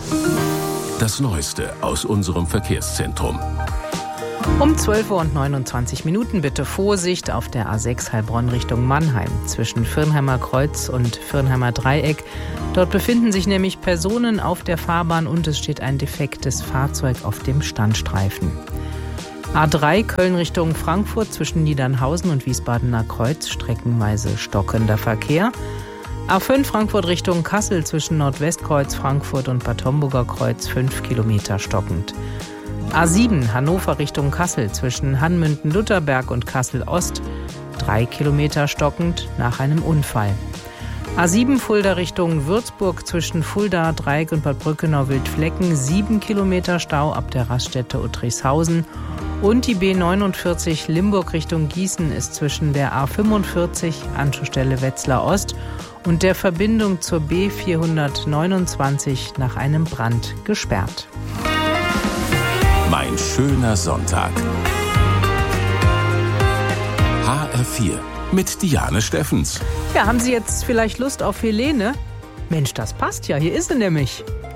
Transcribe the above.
Das Neueste aus unserem Verkehrszentrum. Um 12:29 Uhr bitte Vorsicht auf der A6 Heilbronn Richtung Mannheim zwischen Firnheimer Kreuz und Firnheimer Dreieck. Dort befinden sich nämlich Personen auf der Fahrbahn und es steht ein defektes Fahrzeug auf dem Standstreifen. A3 Köln Richtung Frankfurt zwischen Niedernhausen und Wiesbadener Kreuz streckenweise stockender Verkehr. A5 Frankfurt Richtung Kassel zwischen Nordwestkreuz Frankfurt und Bad Homburger Kreuz 5 Kilometer stockend. A7 Hannover Richtung Kassel zwischen Hanmünden-Lutherberg und Kassel-Ost 3 Kilometer stockend nach einem Unfall. A7 Fulda Richtung Würzburg zwischen Fulda, Dreieck und Bad Brückenau-Wildflecken 7 Kilometer Stau ab der Raststätte Uttrichshausen. Und die B49 Limburg Richtung Gießen ist zwischen der A45 Anschlussstelle Wetzlar Ost und der Verbindung zur B429 nach einem Brand gesperrt. Mein schöner Sonntag. HR4 mit Diane Steffens. Ja, haben Sie jetzt vielleicht Lust auf Helene? Mensch, das passt ja, hier ist sie nämlich.